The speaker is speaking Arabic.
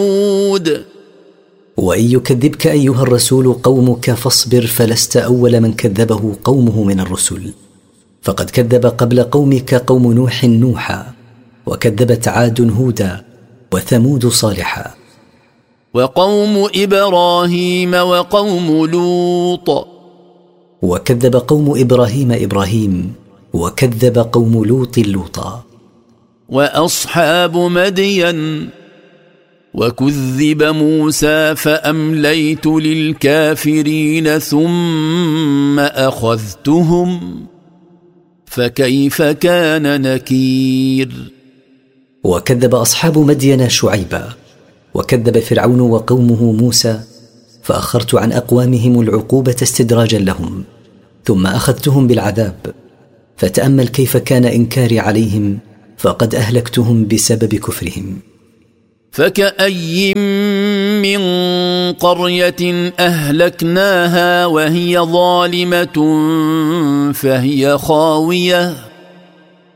وإن يكذبك أيها الرسول قومك فاصبر، فلست أول من كذبه قومه من الرسل، فقد كذب قبل قومك قوم نوح نوحا، وكذبت عاد هودا، وثمود صالحا، وقوم إبراهيم وقوم لوط، وكذب قوم إبراهيم إبراهيم، وكذب قوم لوط لوطا، وأصحاب مدين، وكذب موسى فأمليت للكافرين ثم أخذتهم فكيف كان نكير. وكذب أصحاب مدين شعيبا، وكذب فرعون وقومه موسى، فأخرت عن أقوامهم العقوبة استدراجا لهم، ثم أخذتهم بالعذاب، فتأمل كيف كان إنكاري عليهم، فقد أهلكتهم بسبب كفرهم. فكأي من قرية أهلكناها وهي ظالمة فهي خاوية